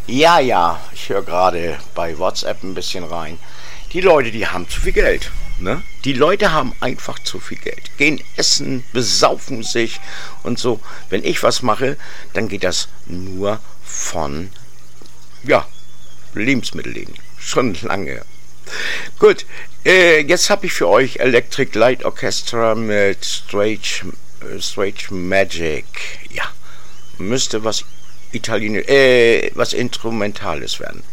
Ja, ja, ich höre gerade bei WhatsApp ein bisschen rein. Die Leute, die haben zu viel Geld. Ne? Die Leute haben einfach zu viel Geld. Gehen essen, besaufen sich und so. Wenn ich was mache, dann geht das nur von, ja, Lebensmittelläden. Schon lange. Gut, jetzt habe ich für euch Electric Light Orchestra mit Strange Magic. Ja, müsste was was Instrumentales werden.